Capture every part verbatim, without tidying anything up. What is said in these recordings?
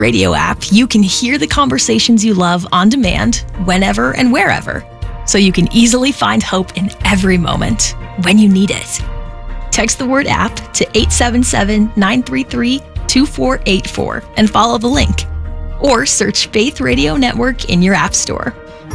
Radio app, you can hear the conversations you love on demand, whenever and wherever, so you can easily find hope in every moment when you need it. Text the word app to eight seven seven, nine three three, two four eight four and follow the link. Or search Faith Radio Network in your app store.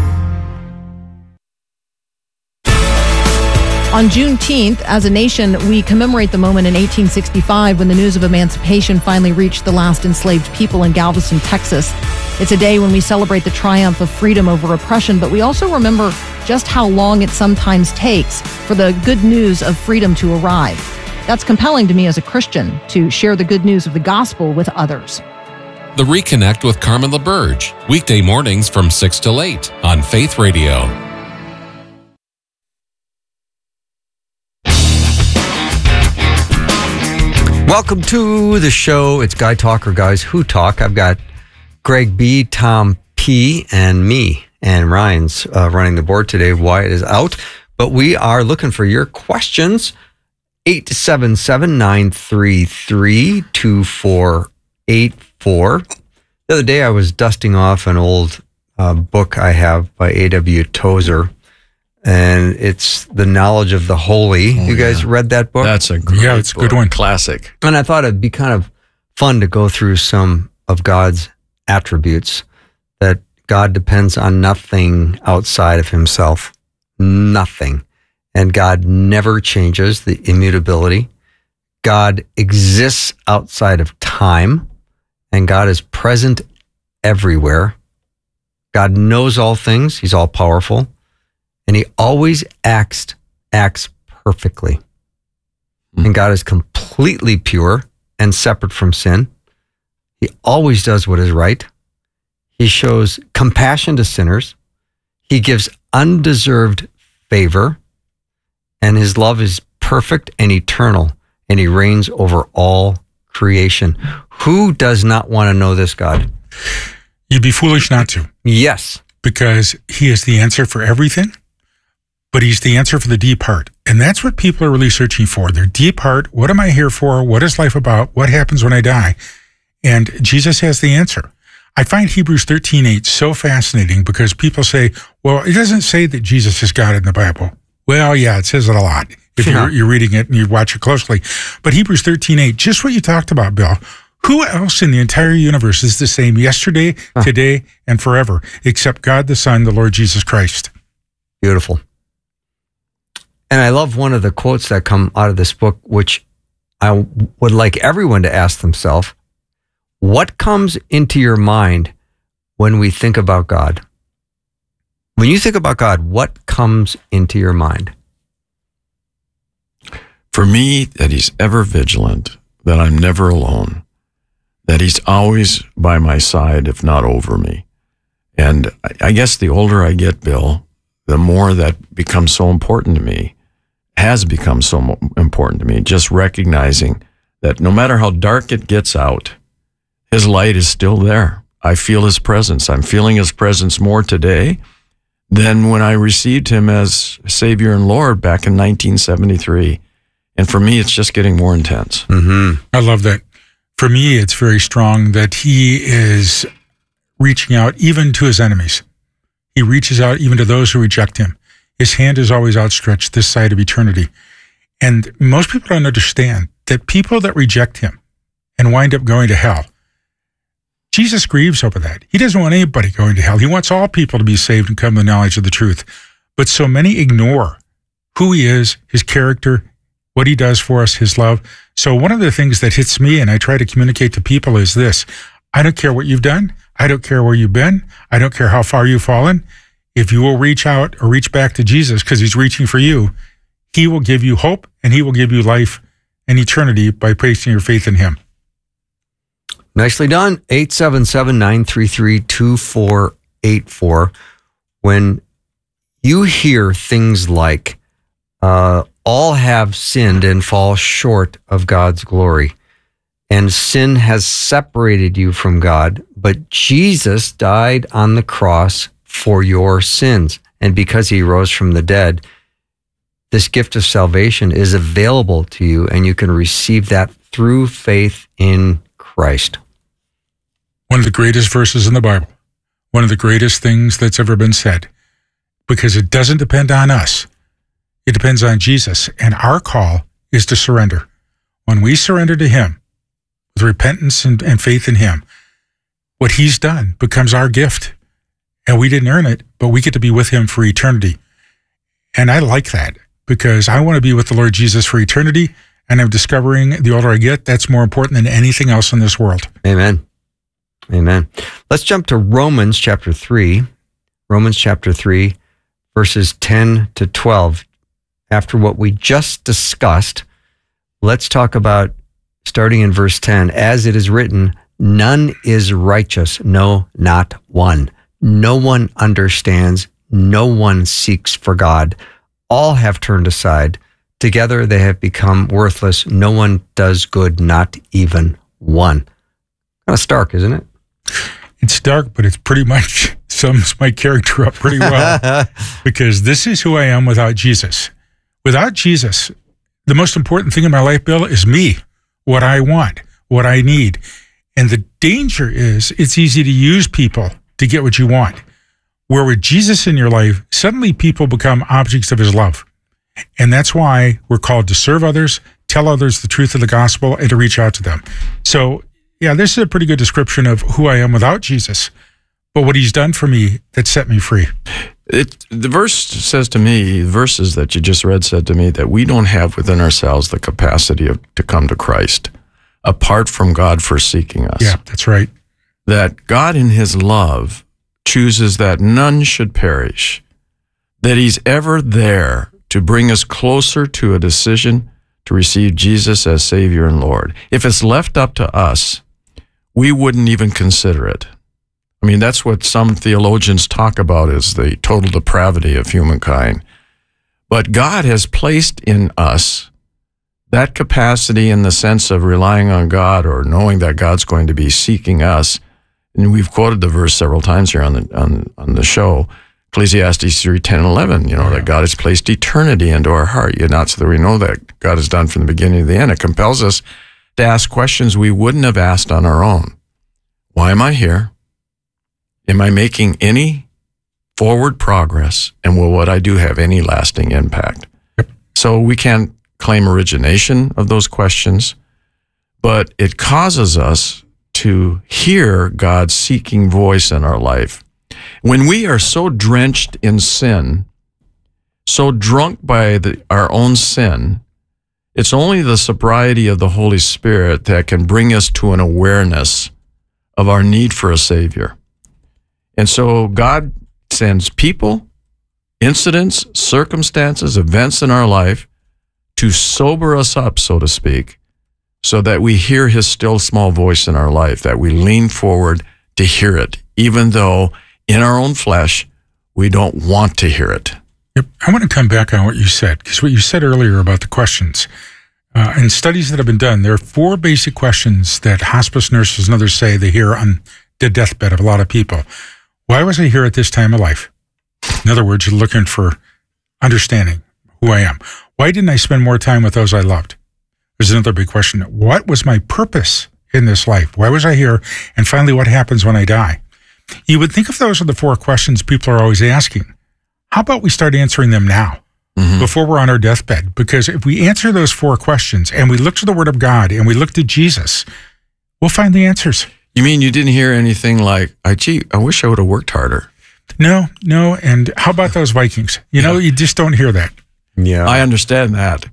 On Juneteenth, as a nation, we commemorate the moment in eighteen sixty-five when the news of emancipation finally reached the last enslaved people in Galveston, Texas. It's a day when we celebrate the triumph of freedom over oppression, but we also remember just how long it sometimes takes for the good news of freedom to arrive. That's compelling to me as a Christian, to share the good news of the gospel with others. The Reconnect with Carmen LaBerge, weekday mornings from six till eight on Faith Radio. Welcome to the show. It's Guy Talk, or Guys Who Talk. I've got Greg B., Tom P., and me. And Ryan's uh, running the board today. Wyatt is out. But we are looking for your questions. eight seven seven, nine three three, two four eight four. The other day I was dusting off an old uh, book I have by A W Tozer. And it's The Knowledge of the Holy. Oh, you guys yeah. read that book? That's a great Yeah, it's a book. good one. Classic. And I thought it'd be kind of fun to go through some of God's attributes, that God depends on nothing outside of himself. Nothing. And God never changes, the immutability. God exists outside of time, and God is present everywhere. God knows all things. He's all powerful. And he always acts, acts perfectly. And God is completely pure and separate from sin. He always does what is right. He shows compassion to sinners. He gives undeserved favor. And his love is perfect and eternal. And he reigns over all creation. Who does not want to know this God? You'd be foolish not to. Yes. Because he is the answer for everything. But he's the answer for the deep heart. And that's what people are really searching for. Their deep heart. What am I here for? What is life about? What happens when I die? And Jesus has the answer. I find Hebrews thirteen eight so fascinating because people say, well, it doesn't say that Jesus is God in the Bible. Well, yeah, it says it a lot if Yeah. you're, you're reading it and you watch it closely. But Hebrews thirteen eight, just what you talked about, Bill. Who else in the entire universe is the same yesterday, Huh. today, and forever, except God the Son, the Lord Jesus Christ? Beautiful. And I love one of the quotes that come out of this book, which I would like everyone to ask themselves, what comes into your mind when we think about God? When you think about God, what comes into your mind? For me, that he's ever vigilant, that I'm never alone, that he's always by my side, if not over me. And I guess the older I get, Bill, the more that becomes so important to me, has become so important to me, just recognizing that no matter how dark it gets out, his light is still there. I feel his presence. I'm feeling his presence more today than when I received him as Savior and Lord back in nineteen seventy-three. And for me, it's just getting more intense. Mm-hmm. I love that. For me, it's very strong that he is reaching out even to his enemies. He reaches out even to those who reject him. His hand is always outstretched this side of eternity. And most people don't understand that people that reject him and wind up going to hell, Jesus grieves over that. He doesn't want anybody going to hell. He wants all people to be saved and come to the knowledge of the truth. But so many ignore who he is, his character, what he does for us, his love. So one of the things that hits me and I try to communicate to people is this: I don't care what you've done. I don't care where you've been. I don't care how far you've fallen. If you will reach out or reach back to Jesus because he's reaching for you, he will give you hope and he will give you life and eternity by placing your faith in him. Nicely done. eight seven seven, nine three three, two four eight four. When you hear things like, uh, all have sinned and fall short of God's glory, and sin has separated you from God, but Jesus died on the cross for your sins. And because he rose from the dead, this gift of salvation is available to you, and you can receive that through faith in Christ. One of the greatest verses in the Bible. One of the greatest things that's ever been said. Because it doesn't depend on us. It depends on Jesus. And our call is to surrender. When we surrender to him, with repentance and, and faith in him, what he's done becomes our gift. And we didn't earn it, but we get to be with him for eternity. And I like that because I want to be with the Lord Jesus for eternity. And I'm discovering the older I get, that's more important than anything else in this world. Amen. Amen. Let's jump to Romans chapter three. Romans chapter three, verses ten to twelve. After what we just discussed, let's talk about, starting in verse ten, as it is written, none is righteous, no, not one. No one understands, no one seeks for God. All have turned aside. Together they have become worthless. No one does good, not even one. Kind of stark, isn't it? It's dark, but it's pretty much sums my character up pretty well. Because this is who I am without Jesus. Without Jesus, the most important thing in my life, Bill, is me, what I want, what I need. And the danger is it's easy to use people to get what you want. Where with Jesus in your life, suddenly people become objects of his love. And that's why we're called to serve others, tell others the truth of the gospel, and to reach out to them. So, yeah, this is a pretty good description of who I am without Jesus, but what he's done for me that set me free. It, the verse says to me, the verses that you just read said to me that we don't have within ourselves the capacity of, to come to Christ apart from God first seeking us. Yeah, that's right. That God in his love chooses that none should perish, that he's ever there to bring us closer to a decision to receive Jesus as Savior and Lord. If it's left up to us, we wouldn't even consider it. I mean, that's what some theologians talk about is the total depravity of humankind. But God has placed in us that capacity in the sense of relying on God or knowing that God's going to be seeking us. And we've quoted the verse several times here on the on, on the show, Ecclesiastes three, ten, and eleven, you know, yeah. that God has placed eternity into our heart, you know, so that we know that God has done from the beginning to the end. It compels us to ask questions we wouldn't have asked on our own. Why am I here? Am I making any forward progress? And will what I do have any lasting impact? Yep. So we can't claim origination of those questions, but it causes us to hear God's seeking voice in our life. When we are so drenched in sin, so drunk by the, our own sin, it's only the sobriety of the Holy Spirit that can bring us to an awareness of our need for a Savior. And so God sends people, incidents, circumstances, events in our life to sober us up, so to speak, so that we hear his still small voice in our life, that we lean forward to hear it, even though in our own flesh, we don't want to hear it. Yep. I want to come back on what you said, because what you said earlier about the questions. Uh, in studies that have been done, there are four basic questions that hospice nurses and others say they hear on the deathbed of a lot of people. Why was I here at this time of life? In other words, you're looking for understanding who I am. Why didn't I spend more time with those I loved? There's another big question. What was my purpose in this life? Why was I here? And finally, what happens when I die? You would think if those are the four questions people are always asking, how about we start answering them now, mm-hmm. before we're on our deathbed? Because if we answer those four questions and we look to the Word of God and we look to Jesus, we'll find the answers. You mean you didn't hear anything like, I, gee, I wish I would have worked harder? No, no. And how about those Vikings? You know, you just don't hear that. Yeah. I understand that.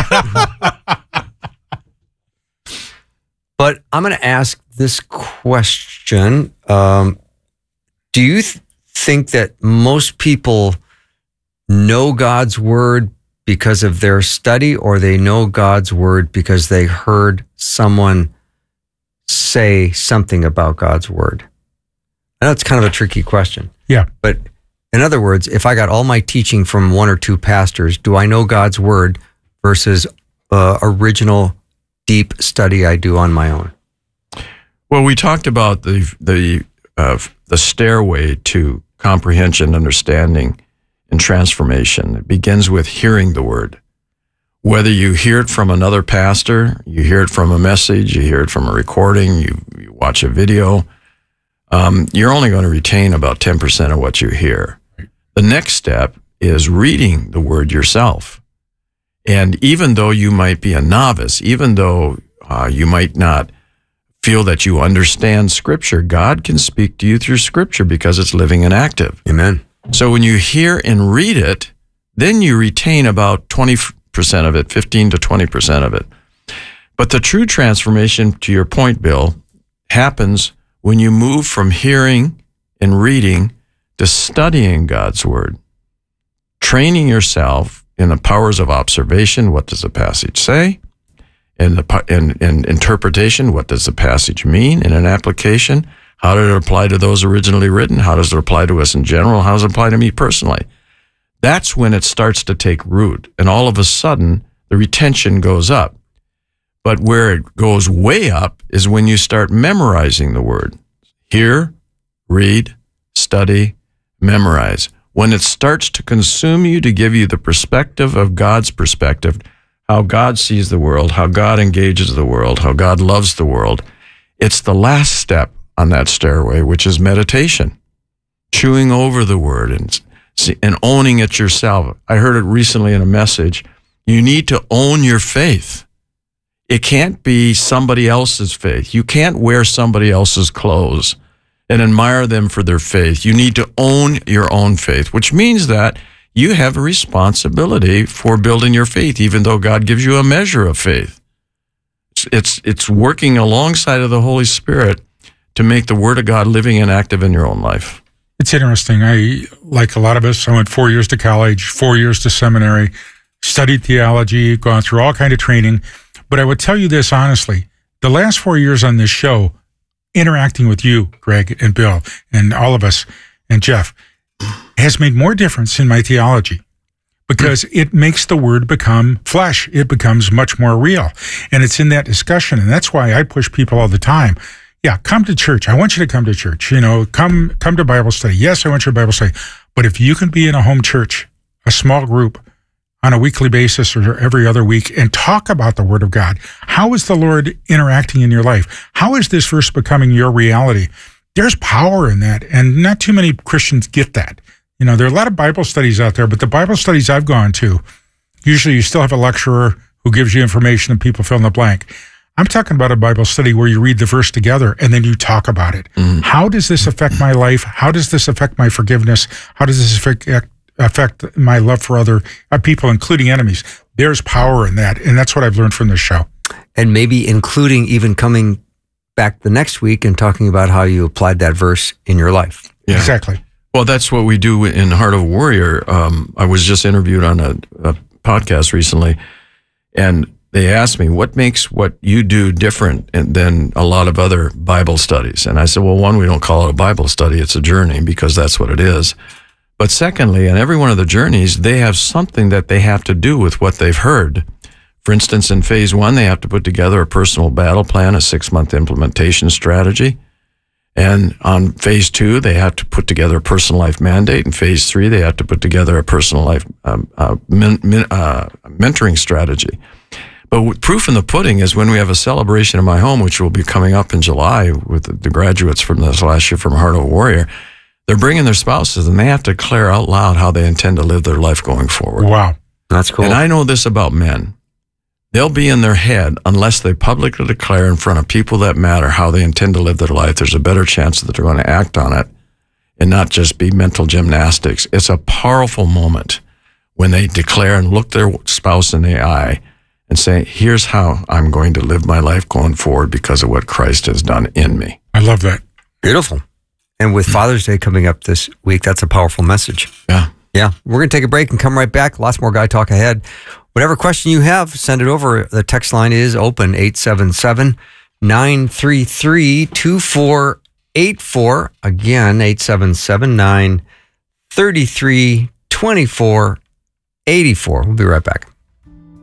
But I'm going to ask this question. Um, do you th- think that most people know God's Word because of their study, or they know God's Word because they heard someone say something about God's Word? I know it's kind of a tricky question. Yeah. But in other words, if I got all my teaching from one or two pastors, do I know God's Word versus uh, original deep study I do on my own? Well, we talked about the the uh, the stairway to comprehension, understanding, and transformation. It begins with hearing the Word. Whether you hear it from another pastor, you hear it from a message, you hear it from a recording, you, you watch a video, um, you're only going to retain about ten percent of what you hear. The next step is reading the word yourself. And even though you might be a novice, even though uh, you might not feel that you understand Scripture, God can speak to you through Scripture because it's living and active. Amen. So when you hear and read it, then you retain about twenty percent of it, fifteen to twenty percent of it. But the true transformation, to your point, Bill, happens when you move from hearing and reading to studying God's Word, training yourself in the powers of observation. What does the passage say? In the in, in interpretation, what does the passage mean? In an application, how did it apply to those originally written? How does it apply to us in general? How does it apply to me personally? That's when it starts to take root, and all of a sudden, the retention goes up. But where it goes way up is when you start memorizing the word. Hear, read, study, memorize. When it starts to consume you, to give you the perspective of God's perspective, how God sees the world, how God engages the world, how God loves the world, it's the last step on that stairway, which is meditation, chewing over the word and, and owning it yourself. I heard it recently in a message. You need to own your faith. It can't be somebody else's faith. You can't wear somebody else's clothes and admire them for their faith. You need to own your own faith, which means that you have a responsibility for building your faith, even though God gives you a measure of faith. It's, it's, it's working alongside of the Holy Spirit to make the Word of God living and active in your own life. It's interesting. I, like a lot of us, I went four years to college, four years to seminary, studied theology, gone through all kind of training. But I would tell you this honestly, the last four years on this show, interacting with you, Greg and Bill, and all of us, and Jeff, has made more difference in my theology because it makes the word become flesh. It becomes much more real. And it's in that discussion. And that's why I push people all the time. Yeah, come to church. I want you to come to church. You know, come, come to Bible study. Yes, I want your Bible study. But if you can be in a home church, a small group, on a weekly basis or every other week and talk about the Word of God. How is the Lord interacting in your life? How is this verse becoming your reality? There's power in that, and not too many Christians get that. You know, there are a lot of Bible studies out there, but the Bible studies I've gone to, usually you still have a lecturer who gives you information and people fill in the blank. I'm talking about a Bible study where you read the verse together and then you talk about it. Mm. How does this affect my life? How does this affect my forgiveness? How does this affect affect my love for other uh, people, including enemies? There's power in that, and that's what I've learned from this show. And maybe including even coming back the next week and talking about how you applied that verse in your life. Yeah. Exactly. Well, that's what we do in Heart of a Warrior. Um, I was just interviewed on a, a podcast recently, and they asked me, what makes what you do different than a lot of other Bible studies? And I said, well, one, we don't call it a Bible study, it's a journey, because that's what it is. But secondly, in every one of the journeys, they have something that they have to do with what they've heard. For instance, in phase one, they have to put together a personal battle plan, a six-month implementation strategy. And on phase two, they have to put together a personal life mandate. In phase three, they have to put together a personal life um, uh, men, men, uh, mentoring strategy. But proof in the pudding is when we have a celebration in my home, which will be coming up in July with the, the graduates from this last year from Heart of a Warrior. They're bringing their spouses, and they have to declare out loud how they intend to live their life going forward. Wow. That's cool. And I know this about men. They'll be in their head unless they publicly declare in front of people that matter how they intend to live their life. There's a better chance that they're going to act on it and not just be mental gymnastics. It's a powerful moment when they declare and look their spouse in the eye and say, here's how I'm going to live my life going forward because of what Christ has done in me. I love that. Beautiful. And with Father's Day coming up this week, that's a powerful message. Yeah. Yeah. We're going to take a break and come right back. Lots more Guy Talk ahead. Whatever question you have, send it over. The text line is open, eight seven seven, nine three three, two four eight four. Again, eight seven seven, nine three three, two four eight four. We'll be right back.